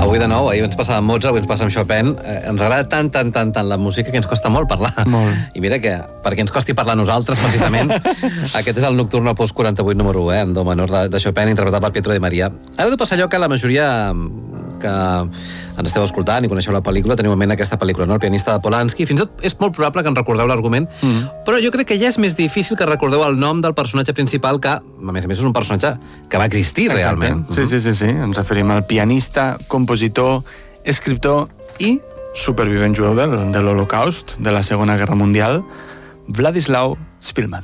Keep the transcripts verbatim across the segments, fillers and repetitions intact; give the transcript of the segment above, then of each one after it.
Avui de nou, ahir ens passa amb Mozart, avui ens passa amb Chopin. Eh, ens agrada tant, tant, tant, tant la música que ens costa molt parlar. Molt. I mira que, perquè ens costi parlar a nosaltres, precisament, aquest és el Nocturno Opus quaranta-vuit número u, eh, en do menor de, de Chopin, interpretat per Pietro de Maria. Ara deu passar allò que la majoria que ens esteu escoltant i coneixeu la pel·lícula, teniu en ment aquesta pel·lícula, no? El pianista de Polanski. Fins i tot és molt probable que en recordeu l'argument, mm. però jo crec que ja és més difícil que recordeu el nom del personatge principal, que, a més a més, és un personatge que va existir Exacte. realment. Sí, sí, sí, sí. Ens referim al pianista, compositor, escriptor i supervivent jueu del, de l'Holocaust, de la Segona Guerra Mundial, Władysław Szpilman.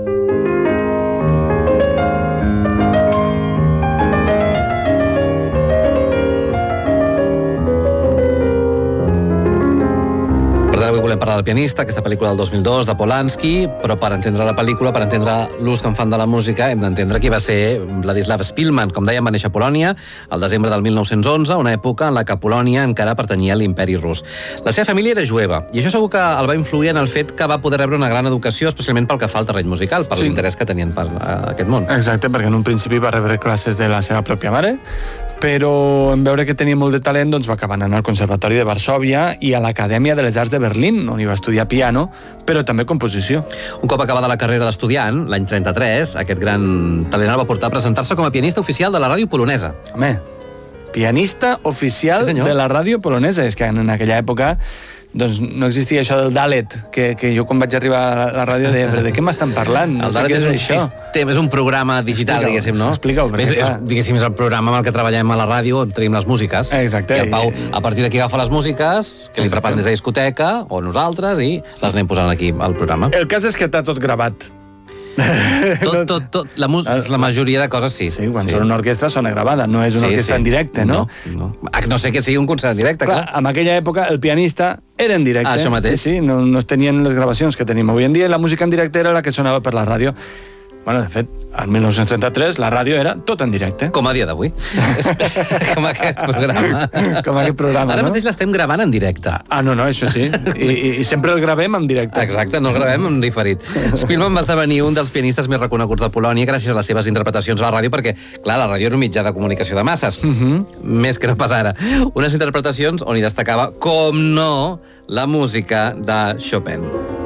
Avui volem parlar del pianista, aquesta pel·lícula del dos mil dos, de Polanski, però per entendre la pel·lícula, per entendre l'ús que en fan de la música, hem d'entendre qui va ser Władysław Szpilman. Com dèiem, va néixer a Polònia el desembre del mil nou-cents onze, una època en la que Polònia encara pertanyia a l'imperi rus. La seva família era jueva, i això segur que el va influir en el fet que va poder rebre una gran educació, especialment pel que fa al terreny musical, per sí. l'interès que tenien per uh, aquest món. Exacte, perquè en un principi va rebre classes de la seva pròpia mare, però en veure que tenia molt de talent doncs va acabar anant al Conservatori de Varsòvia i a l'Acadèmia de les Arts de Berlín, on hi va estudiar piano, però també composició. Un cop acabada la carrera d'estudiant, l'any trenta-tres, aquest gran talent el va portar a presentar-se com a pianista oficial de la ràdio polonesa. Home, pianista oficial sí, de la ràdio polonesa. És que en aquella època doncs no existia això del Dalet, que, que jo quan vaig arribar a la, la ràdio deia, però de què m'estan parlant? No el sé Dalet què és, és un això. sistema, és un programa digital, diguéssim, no? Explica-ho, perquè, és, és, diguéssim, és el programa amb el que treballem a la ràdio, on tenim les músiques. Exacte. I el Pau, a partir d'aquí agafa les músiques, que li preparen des de discoteca, o nosaltres, i les anem posant aquí al programa. El cas és que està tot gravat. Tot, tot, tot. La, la majoria de coses sí. Sí, quan sí. són una orquestra sona gravada, no és una sí, orquestra sí. en directe, no? No, no. A no sé que sigui un concert en directe, clar. clar. En aquella època el pianista era en directe. Ah, això mateix. Sí, sí, no, no es tenien les gravacions que tenim avui en dia, la música en directe era la que sonava per la ràdio. Bueno, de fet, al mil nou-cents trenta-tres la ràdio era tot en directe. Com a dia d'avui. Com aquest programa. Com aquest programa, Ara no? mateix l'estem gravant en directe. Ah, no, no, això sí. I, i, i sempre el gravem en directe. Exacte, no el gravem en diferit. Szpilman va esdevenir un dels pianistes més reconeguts de Polònia gràcies a les seves interpretacions a la ràdio, perquè, clar, la ràdio era un mitjà de comunicació de masses. Uh -huh. Més que no pas ara. Unes interpretacions on hi destacava, com no, la música de Chopin.